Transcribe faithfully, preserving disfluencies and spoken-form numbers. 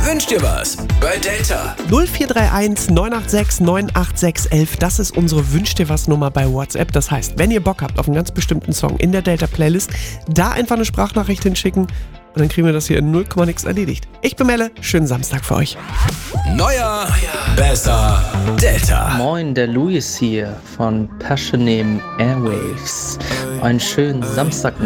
Wünsch dir was bei Delta. null vier drei eins neun acht sechs neun acht sechs elf, das ist unsere Wünsch dir was Nummer bei WhatsApp. Das heißt, wenn ihr Bock habt auf einen ganz bestimmten Song in der Delta-Playlist, da einfach eine Sprachnachricht hinschicken und dann kriegen wir das hier in null Komma nix erledigt. Ich bin Melle, schönen Samstag für euch. Neuer, besser, Delta. Moin, der Luis hier von Passionem Airwaves. Einen schönen Samstagnachmittag